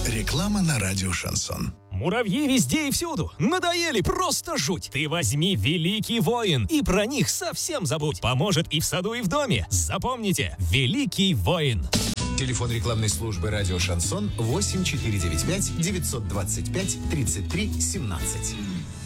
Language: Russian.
Реклама на радио «Шансон». Муравьи везде и всюду. Надоели, просто жуть. Ты возьми «Великий воин» и про них совсем забудь. Поможет и в саду, и в доме. Запомните, «Великий воин». Телефон рекламной службы радио «Шансон» 8495 925 33 17.